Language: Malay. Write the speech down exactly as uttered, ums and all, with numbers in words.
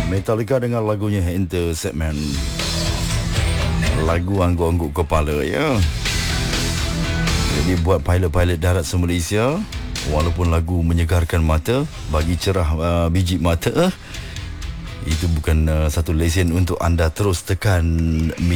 Metallica dengan lagunya Enter Sandman. Lagu angguk-angguk kepala ya. Jadi buat pilot-pilot darat se-Malaysia, walaupun lagu menyegarkan mata, bagi cerah uh, biji mata, uh, itu bukan uh, satu lesen untuk anda terus tekan